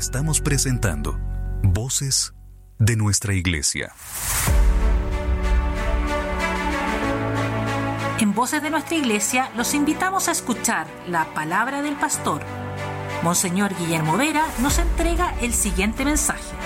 Estamos presentando Voces de nuestra Iglesia. En Voces de nuestra Iglesia los invitamos a escuchar la palabra del pastor. Monseñor Guillermo Vera nos entrega el siguiente mensaje.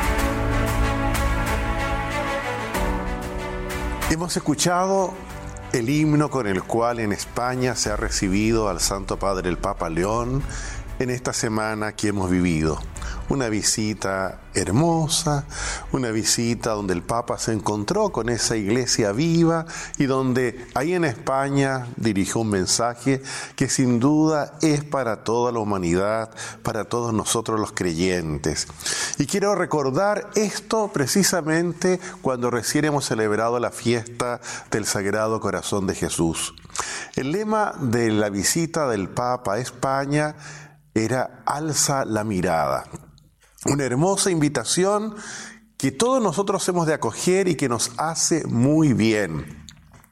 Hemos escuchado el himno con el cual en España se ha recibido al Santo Padre el Papa León en esta semana que hemos vivido. Una visita hermosa, una visita donde el Papa se encontró con esa iglesia viva y donde ahí en España dirigió un mensaje que sin duda es para toda la humanidad, para todos nosotros los creyentes. Y quiero recordar esto precisamente cuando recién hemos celebrado la fiesta del Sagrado Corazón de Jesús. El lema de la visita del Papa a España era "Alza la mirada". Una hermosa invitación que todos nosotros hemos de acoger y que nos hace muy bien.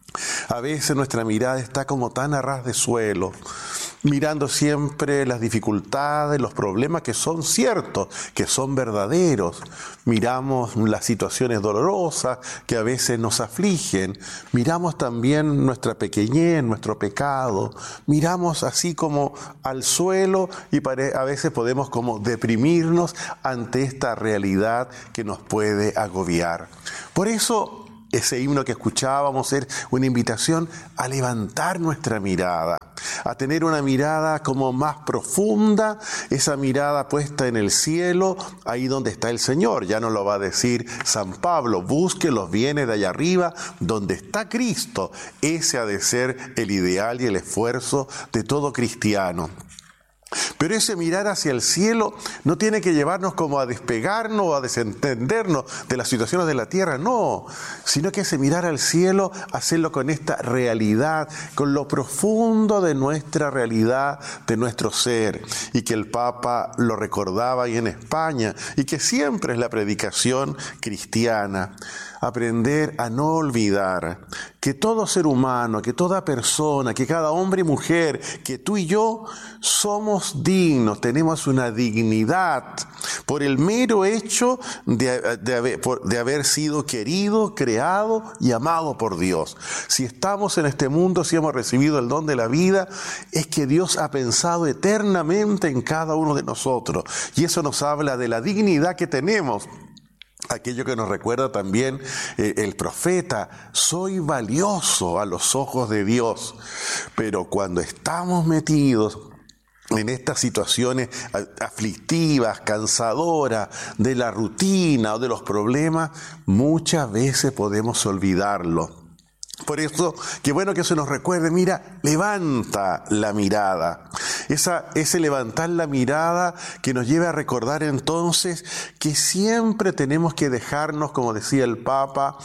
A veces nuestra mirada está como tan a ras de suelo, mirando siempre las dificultades, los problemas que son ciertos, que son verdaderos. Miramos las situaciones dolorosas que a veces nos afligen. Miramos también nuestra pequeñez, nuestro pecado. Miramos así como al suelo y a veces podemos como deprimirnos ante esta realidad que nos puede agobiar. Por eso ese himno que escuchábamos es una invitación a levantar nuestra mirada, a tener una mirada como más profunda, esa mirada puesta en el cielo, ahí donde está el Señor. Ya nos lo va a decir San Pablo: busque los bienes de allá arriba, donde está Cristo. Ese ha de ser el ideal y el esfuerzo de todo cristiano. Pero ese mirar hacia el cielo no tiene que llevarnos como a despegarnos o a desentendernos de las situaciones de la tierra, no, sino que ese mirar al cielo, hacerlo con esta realidad, con lo profundo de nuestra realidad, de nuestro ser, y que el Papa lo recordaba ahí en España, y que siempre es la predicación cristiana. Aprender a no olvidar que todo ser humano, que toda persona, que cada hombre y mujer, que tú y yo somos dignos, tenemos una dignidad por el mero hecho de haber sido querido, creado y amado por Dios. Si estamos en este mundo, si hemos recibido el don de la vida, es que Dios ha pensado eternamente en cada uno de nosotros, y eso nos habla de la dignidad que tenemos. Aquello que nos recuerda también el profeta: soy valioso a los ojos de Dios. Pero cuando estamos metidos en estas situaciones aflictivas, cansadoras, de la rutina o de los problemas, muchas veces podemos olvidarlo. Por eso, qué bueno que se nos recuerde: mira, levanta la mirada. Ese levantar la mirada que nos lleve a recordar entonces que siempre tenemos que dejarnos, como decía el Papa,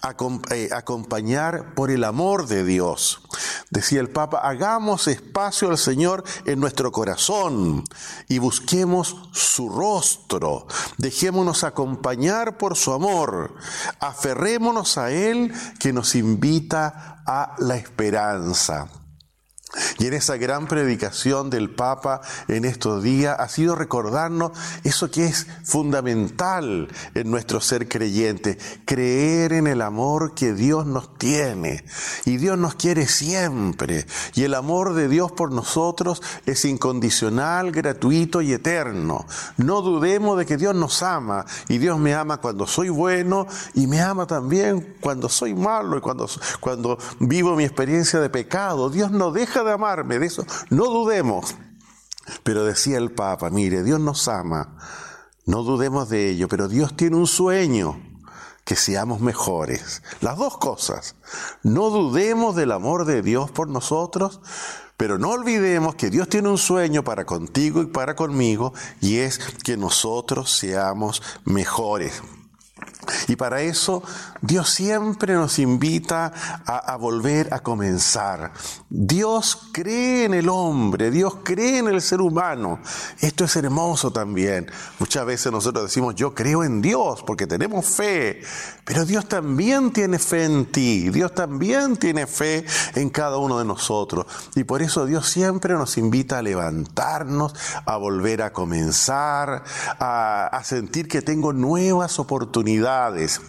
acompañar por el amor de Dios. Decía el Papa: hagamos espacio al Señor en nuestro corazón y busquemos su rostro. Dejémonos acompañar por su amor. Aferrémonos a Él, que nos invita a la esperanza. Y en esa gran predicación del Papa en estos días ha sido recordarnos eso que es fundamental en nuestro ser creyente: creer en el amor que Dios nos tiene. Y Dios nos quiere siempre. Y el amor de Dios por nosotros es incondicional, gratuito y eterno. No dudemos de que Dios nos ama. Y Dios me ama cuando soy bueno, y me ama también cuando soy malo y cuando vivo mi experiencia de pecado. Dios no deja de amarme, de eso no dudemos. Pero decía el Papa: mire, Dios nos ama, no dudemos de ello, pero Dios tiene un sueño: que seamos mejores. Las dos cosas. No dudemos del amor de Dios por nosotros, pero no olvidemos que Dios tiene un sueño para contigo y para conmigo, y es que nosotros seamos mejores. Y para eso Dios siempre nos invita a volver a comenzar. Dios cree en el hombre, Dios cree en el ser humano. Esto es hermoso también. Muchas veces nosotros decimos, yo creo en Dios porque tenemos fe. Pero Dios también tiene fe en ti. Dios también tiene fe en cada uno de nosotros. Y por eso Dios siempre nos invita a levantarnos, a volver a comenzar, a sentir que tengo nuevas oportunidades.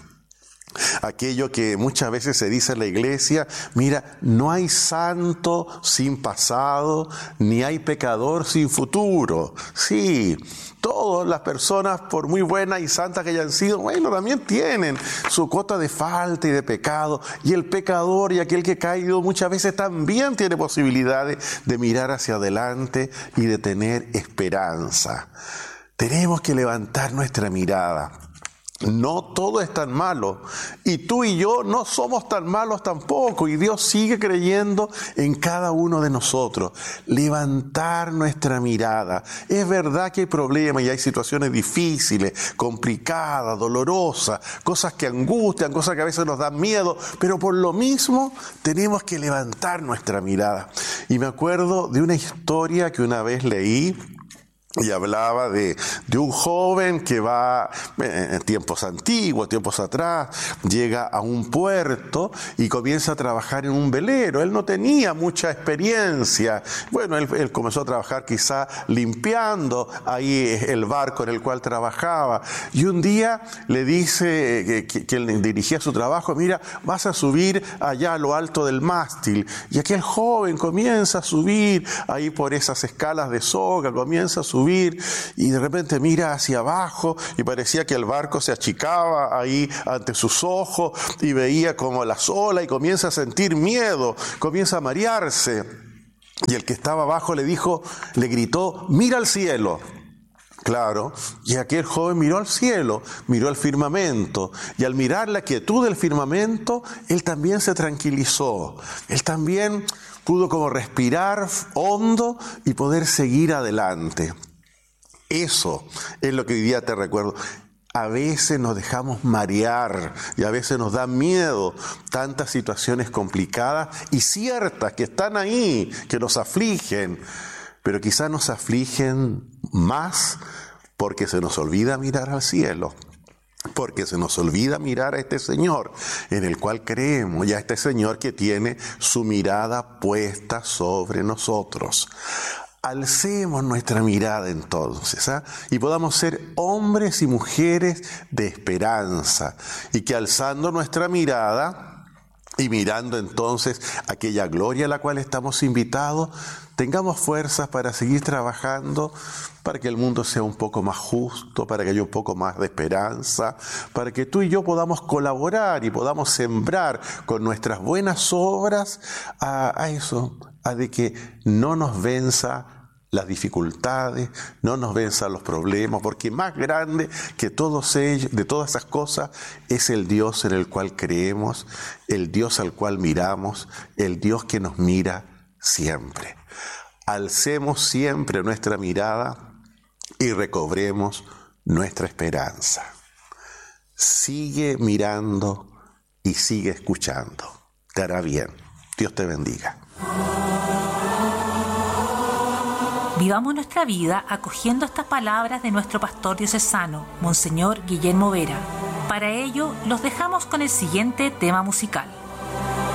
Aquello que muchas veces se dice en la iglesia, mira, no hay santo sin pasado, ni hay pecador sin futuro. Sí, todas las personas, por muy buenas y santas que hayan sido, bueno, también tienen su cuota de falta y de pecado. Y el pecador y aquel que ha caído muchas veces también tiene posibilidades de mirar hacia adelante y de tener esperanza. Tenemos que levantar nuestra mirada. No todo es tan malo, y tú y yo no somos tan malos tampoco, y Dios sigue creyendo en cada uno de nosotros. Levantar nuestra mirada. Es verdad que hay problemas y hay situaciones difíciles, complicadas, dolorosas, cosas que angustian, cosas que a veces nos dan miedo, pero por lo mismo tenemos que levantar nuestra mirada. Y me acuerdo de una historia que una vez leí, y hablaba de un joven que va en tiempos antiguos, tiempos atrás, llega a un puerto y comienza a trabajar en un velero. Él no tenía mucha experiencia. Bueno, él comenzó a trabajar quizá limpiando ahí el barco en el cual trabajaba. Y un día le dice que él dirigía su trabajo, mira, vas a subir allá a lo alto del mástil. Y aquel joven comienza a subir ahí por esas escalas de soga, comienza a subir, y de repente mira hacia abajo y parecía que el barco se achicaba ahí ante sus ojos y veía como las olas y comienza a sentir miedo, comienza a marearse. Y el que estaba abajo le gritó, mira al cielo. Claro, y aquel joven miró al cielo, miró al firmamento, y al mirar la quietud del firmamento, él también se tranquilizó. Él también pudo como respirar hondo y poder seguir adelante. Eso es lo que hoy día te recuerdo. A veces nos dejamos marear y a veces nos da miedo tantas situaciones complicadas y ciertas que están ahí, que nos afligen, pero quizás nos afligen más porque se nos olvida mirar al cielo, porque se nos olvida mirar a este Señor en el cual creemos y a este Señor que tiene su mirada puesta sobre nosotros. Alcemos nuestra mirada entonces, y podamos ser hombres y mujeres de esperanza, y que alzando nuestra mirada y mirando entonces aquella gloria a la cual estamos invitados, tengamos fuerzas para seguir trabajando, para que el mundo sea un poco más justo, para que haya un poco más de esperanza, para que tú y yo podamos colaborar y podamos sembrar con nuestras buenas obras a eso, a de que no nos venza las dificultades, no nos venzan los problemas, porque más grande que todos ellos, de todas esas cosas, es el Dios en el cual creemos, el Dios al cual miramos, el Dios que nos mira siempre. Alcemos siempre nuestra mirada y recobremos nuestra esperanza. Sigue mirando y sigue escuchando. Te hará bien. Dios te bendiga. Vivamos nuestra vida acogiendo estas palabras de nuestro pastor diocesano, Monseñor Guillermo Vera. Para ello, los dejamos con el siguiente tema musical.